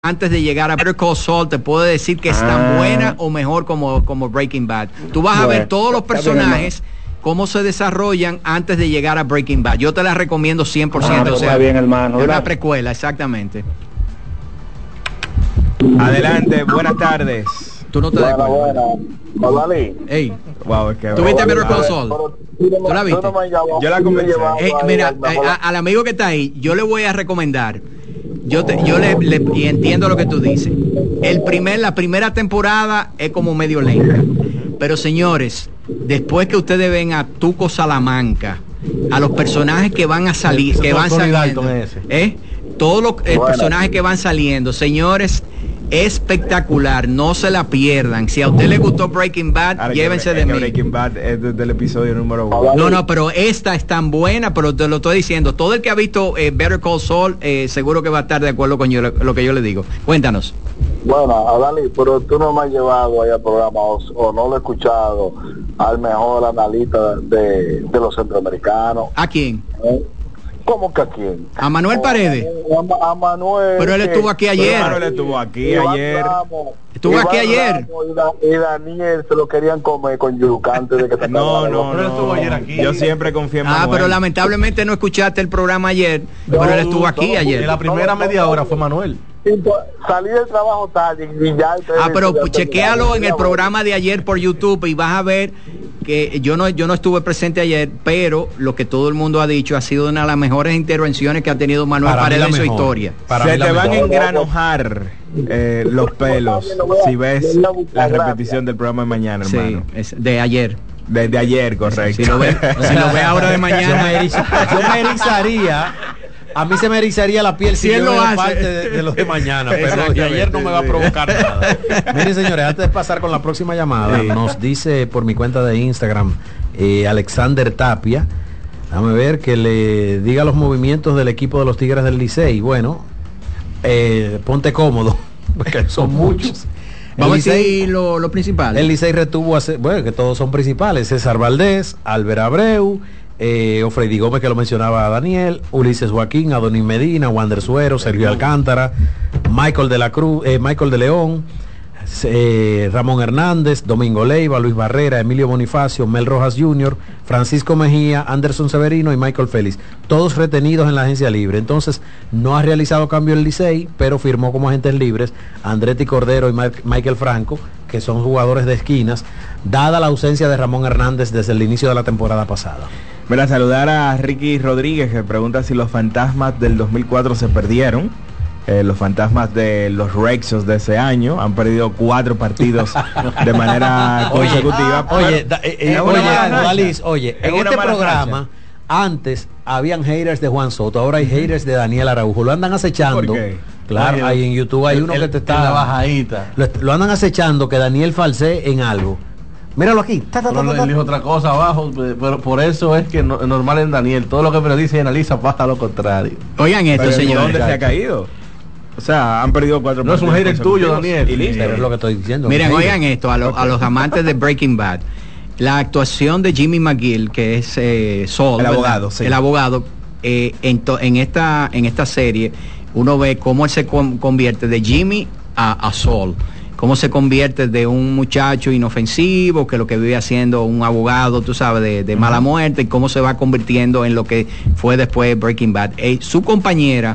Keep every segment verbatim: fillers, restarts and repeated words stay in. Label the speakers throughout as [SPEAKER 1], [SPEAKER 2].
[SPEAKER 1] antes de llegar a Better Call Saul, te puedo decir que es tan ah. buena o mejor como, como Breaking Bad. Tú vas bueno, a ver todos los personajes, cómo se desarrollan antes de llegar a Breaking Bad. Yo te la recomiendo cien por ciento. Ah, o sea,
[SPEAKER 2] está bien, hermano.
[SPEAKER 1] Es una precuela, exactamente.
[SPEAKER 3] Adelante, buenas tardes.
[SPEAKER 1] Tú no te das cuenta.
[SPEAKER 2] Buena, buena.
[SPEAKER 1] Ey,
[SPEAKER 3] wow, es que
[SPEAKER 1] ¿tú viste Better Call Saul? ¿Tú la viste?
[SPEAKER 3] Yo la comencé.
[SPEAKER 1] Eh, mira, a, al amigo que está ahí, yo le voy a recomendar. Yo te, yo le, le y entiendo lo que tú dices. El primer, la primera temporada es como medio lenta. Pero señores, después que ustedes ven a Tuco Salamanca, a los personajes que van a salir, que van saliendo, ¿eh? Todos los eh, personajes que van saliendo, señores, espectacular, no se la pierdan. Si a usted le gustó Breaking Bad, ahora llévense de mí.
[SPEAKER 3] Breaking Bad es desde el episodio número uno.
[SPEAKER 1] No, no, pero esta es tan buena, pero te lo estoy diciendo. Todo el que ha visto eh, Better Call Saul, eh, seguro que va a estar de acuerdo con yo, lo que yo le digo. Cuéntanos.
[SPEAKER 2] Bueno, Adali, pero tú no me has llevado ahí al programa o, o no lo he escuchado al mejor analista de, de los centroamericanos.
[SPEAKER 1] ¿A quién?
[SPEAKER 2] ¿Eh? ¿Cómo que a quién?
[SPEAKER 1] A Manuel Paredes.
[SPEAKER 2] A, a Manuel.
[SPEAKER 1] Pero él estuvo aquí ayer.
[SPEAKER 3] Manuel estuvo aquí ayer.
[SPEAKER 1] Estuvo aquí ayer.
[SPEAKER 2] Y, da, y Daniel se lo querían comer con yuca antes de que se
[SPEAKER 3] No, no, no. Estuvo ayer aquí. Yo siempre confío en Manuel.
[SPEAKER 1] Ah, pero lamentablemente no escuchaste el programa ayer. No, pero él estuvo aquí ayer.
[SPEAKER 4] En la primera media hora fue Manuel.
[SPEAKER 2] Salí del trabajo tarde y ya.
[SPEAKER 1] Ah, pero chequéalo en el programa de ayer por YouTube y vas a ver que yo no yo no estuve presente ayer, pero lo que todo el mundo ha dicho ha sido una de las mejores intervenciones que ha tenido Manuel Paredes en su historia.
[SPEAKER 3] Para Se te van a engranojar eh, los pelos si ves la repetición del programa de mañana, hermano.
[SPEAKER 1] Sí, es de ayer.
[SPEAKER 3] Desde ayer, correcto.
[SPEAKER 1] Si lo ves si lo ve ahora de mañana,
[SPEAKER 4] yo me, yo me erizaría. A mí se me erizaría la piel si, si él lo hace parte de, de los de mañana, pero de ayer no me va a provocar nada. Miren, señores, antes de pasar con la próxima llamada, sí. Nos dice por mi cuenta de Instagram eh, Alexander Tapia, déjame ver, que le diga los movimientos del equipo de los Tigres del Licey. Bueno, eh, ponte cómodo, porque son muchos.
[SPEAKER 1] Vamos a decir lo, lo principal.
[SPEAKER 4] El Licey retuvo, a, bueno, que todos son principales: César Valdés, Albert Abreu, Eh, Ofredi Gómez, que lo mencionaba Daniel, Ulises Joaquín, Adonis Medina, Wander Suero, Sergio Alcántara, Michael de la Cruz, eh, Michael de León, eh, Ramón Hernández, Domingo Leiva, Luis Barrera, Emilio Bonifacio, Mel Rojas junior, Francisco Mejía, Anderson Severino y Michael Félix, todos retenidos en la agencia libre. Entonces no ha realizado cambio el Licey, pero firmó como agentes libres Andretti Cordero y Mike, Michael Franco, que son jugadores de esquinas, dada la ausencia de Ramón Hernández desde el inicio de la temporada pasada.
[SPEAKER 3] Mira, saludar a Ricky Rodríguez, que pregunta si los fantasmas del dos mil cuatro se perdieron. Eh, los fantasmas de los Rexos de ese año han perdido cuatro partidos de manera consecutiva.
[SPEAKER 4] Oye, oye, da, eh, eh, oye, Alice, oye, en este programa racha. Antes habían haters de Juan Soto, ahora hay haters de Daniel Araujo. Lo andan acechando. ¿Por qué? Claro, oye, ahí en YouTube hay el, uno el, que te está
[SPEAKER 1] la bajadita.
[SPEAKER 4] Lo, lo andan acechando que Daniel falsee en algo. Míralo aquí. Ta, ta, ta, ta, ta.
[SPEAKER 5] Él dijo otra cosa abajo, pero por eso es que no, normal en Daniel, todo lo que predice y analiza pasa lo contrario.
[SPEAKER 1] Oigan esto, señor.
[SPEAKER 3] ¿Dónde se ha caído? O sea, han perdido cuatro.
[SPEAKER 5] No es un hater tuyo, Daniel.
[SPEAKER 4] Y listo, pero es lo que estoy diciendo.
[SPEAKER 1] Miren, oigan esto, a, lo, a los amantes de Breaking Bad. La actuación de Jimmy McGill, que es eh, Saul,
[SPEAKER 3] el abogado, sí.
[SPEAKER 1] el abogado, eh, en, to, en esta en esta serie, uno ve cómo él se con, convierte de Jimmy a, a Saul. Cómo se convierte de un muchacho inofensivo, que lo que vive haciendo un abogado, tú sabes, de, de mala muerte, y cómo se va convirtiendo en lo que fue después Breaking Bad. Eh, su compañera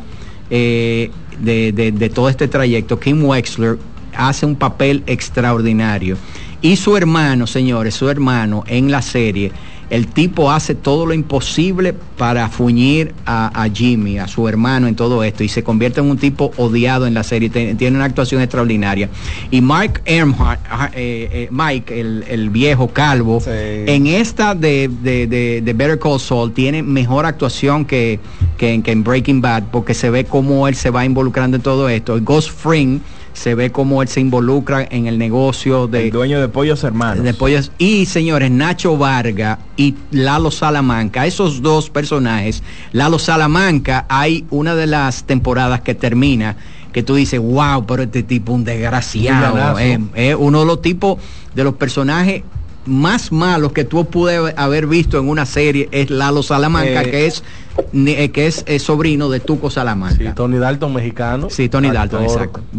[SPEAKER 1] eh, de, de, de todo este trayecto, Kim Wexler, hace un papel extraordinario. Y su hermano, señores, su hermano en la serie, el tipo hace todo lo imposible para fuñir a, a Jimmy, a su hermano en todo esto, y se convierte en un tipo odiado en la serie. Tiene una actuación extraordinaria. Y Mark Earnhardt, eh, eh, Mike, el, el viejo calvo, sí. En esta de, de, de, de Better Call Saul tiene mejor actuación que, que, que en Breaking Bad, porque se ve cómo él se va involucrando en todo esto. Gus Fring, se ve cómo él se involucra en el negocio de...
[SPEAKER 3] El dueño de Pollos Hermanos.
[SPEAKER 1] De Pollos. Y, señores, Nacho Varga y Lalo Salamanca, esos dos personajes. Lalo Salamanca, hay una de las temporadas que termina, que tú dices, wow, pero este tipo un desgraciado. Es eh, eh, uno de los tipos, de los personajes más malos que tú pude haber visto en una serie es Lalo Salamanca, eh, que es que es, es sobrino de Tuco Salamanca.
[SPEAKER 5] Sí, Tony Dalton mexicano.
[SPEAKER 1] Sí, Tony Dalton, exacto.